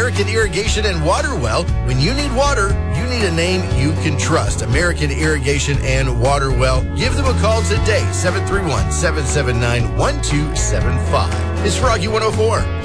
American Irrigation and Water Well. When you need water, you need a name you can trust. American Irrigation and Water Well. Give them a call today, 731-779-1275. It's Froggy 104.